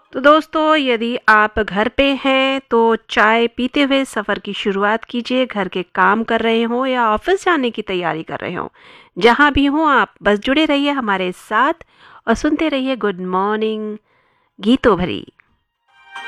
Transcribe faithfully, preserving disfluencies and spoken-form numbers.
तो दोस्तों, यदि आप घर पे हैं तो चाय पीते हुए सफ़र की शुरुआत कीजिए। घर के काम कर रहे हो या ऑफिस जाने की तैयारी कर रहे हो, जहाँ भी हो आप बस जुड़े रहिए हमारे साथ और सुनते रहिए गुड मॉर्निंग गीतों भरी।